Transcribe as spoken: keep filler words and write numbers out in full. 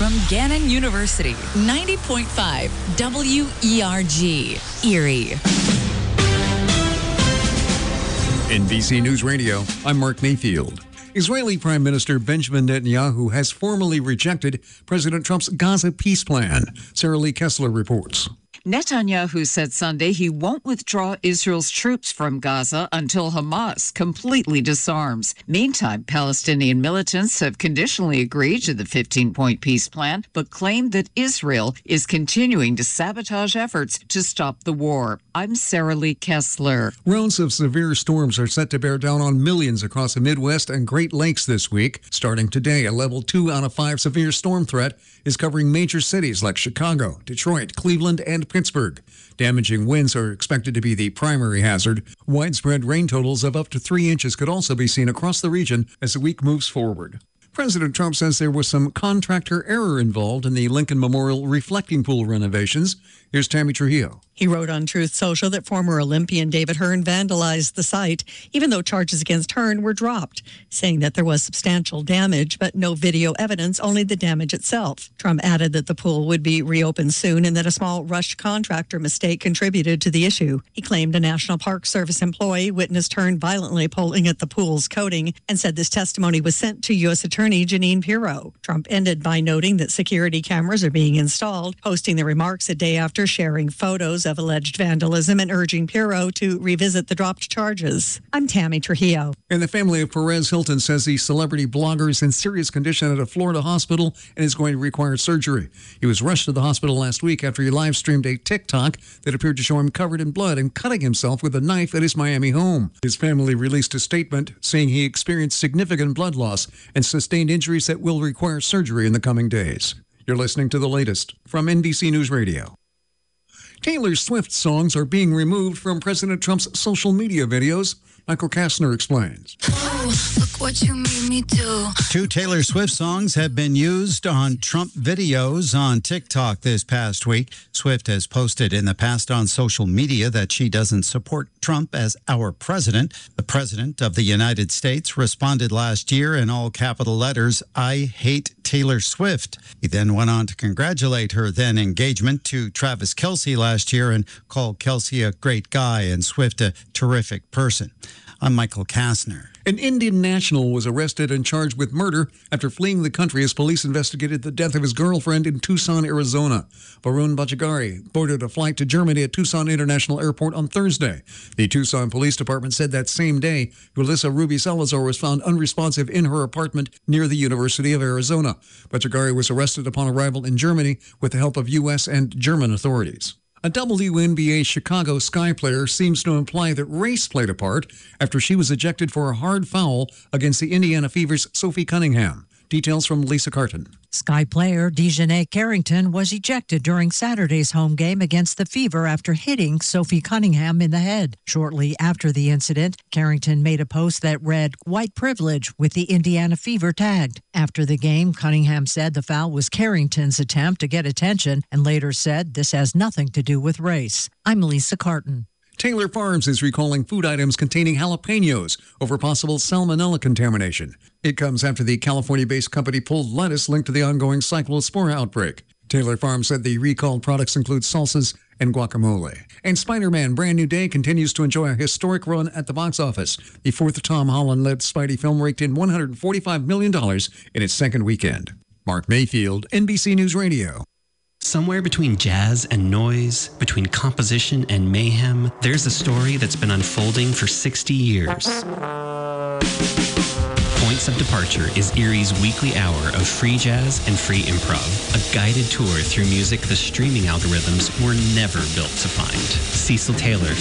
from Gannon University. ninety point five W E R G, Erie. N B C News Radio, I'm Mark Mayfield. Israeli Prime Minister Benjamin Netanyahu has formally rejected President Trump's Gaza peace plan. Sarah Lee Kessler reports. Netanyahu said Sunday he won't withdraw Israel's troops from Gaza until Hamas completely disarms. Meantime, Palestinian militants have conditionally agreed to the fifteen-point peace plan, but claim that Israel is continuing to sabotage efforts to stop the war. I'm Sarah Lee Kessler. Rounds of severe storms are set to bear down on millions across the Midwest and Great Lakes this week. Starting today, a level two out of five severe storm threat is covering major cities like Chicago, Detroit, Cleveland, and Pittsburgh. Damaging winds are expected to be the primary hazard. Widespread rain totals of up to three inches could also be seen across the region as the week moves forward. President Trump says there was some contractor error involved in the Lincoln Memorial reflecting pool renovations. Here's Tammy Trujillo. He wrote on Truth Social that former Olympian David Hearn vandalized the site, even though charges against Hearn were dropped, saying that there was substantial damage, but no video evidence, only the damage itself. Trump added that the pool would be reopened soon and that a small rushed contractor mistake contributed to the issue. He claimed a National Park Service employee witnessed Hearn violently pulling at the pool's coating and said this testimony was sent to U S Attorney Jeanine Pirro. Trump ended by noting that security cameras are being installed, posting the remarks a day after sharing photos of alleged vandalism and urging Pirro to revisit the dropped charges. I'm Tammy Trujillo. And the family of Perez Hilton says the celebrity blogger is in serious condition at a Florida hospital and is going to require surgery. He was rushed to the hospital last week after he live-streamed a TikTok that appeared to show him covered in blood and cutting himself with a knife at his Miami home. His family released a statement saying he experienced significant blood loss and sustained injuries that will require surgery in the coming days. You're listening to the latest from N B C News Radio. Taylor Swift songs are being removed from President Trump's social media videos. Michael Kastner explains. Oh, look what you made me do. Two Taylor Swift songs have been used on Trump videos on TikTok this past week. Swift has posted in the past on social media that she doesn't support Trump as our president. The president of the United States responded last year in all capital letters, "I hate Taylor Swift." He then went on to congratulate her then engagement to Travis Kelce last year and called Kelce a great guy and Swift a terrific person. I'm Michael Kastner. An Indian national was arrested and charged with murder after fleeing the country as police investigated the death of his girlfriend in Tucson, Arizona. Varun Bajagari boarded a flight to Germany at Tucson International Airport on Thursday. The Tucson Police Department said that same day, Yulissa Ruby Salazar was found unresponsive in her apartment near the University of Arizona. Bajagari was arrested upon arrival in Germany with the help of U S and German authorities. A W N B A Chicago Sky player seems to imply that race played a part after she was ejected for a hard foul against the Indiana Fever's Sophie Cunningham. Details from Lisa Carton. Sky player Dejanay Carrington was ejected during Saturday's home game against the Fever after hitting Sophie Cunningham in the head. Shortly after the incident, Carrington made a post that read, "White privilege," with the Indiana Fever tagged. After the game, Cunningham said the foul was Carrington's attempt to get attention and later said this has nothing to do with race. I'm Lisa Carton. Taylor Farms is recalling food items containing jalapenos over possible salmonella contamination. It comes after the California-based company pulled lettuce linked to the ongoing cyclospora outbreak. Taylor Farms said the recalled products include salsas and guacamole. And Spider-Man Brand New Day continues to enjoy a historic run at the box office. The fourth Tom Holland-led Spidey film raked in one hundred forty-five million dollars in its second weekend. Mark Mayfield, N B C News Radio. Somewhere between jazz and noise, between composition and mayhem, there's a story that's been unfolding for sixty years. Points of Departure is Erie's weekly hour of free jazz and free improv, a guided tour through music the streaming algorithms were never built to find. Cecil Taylor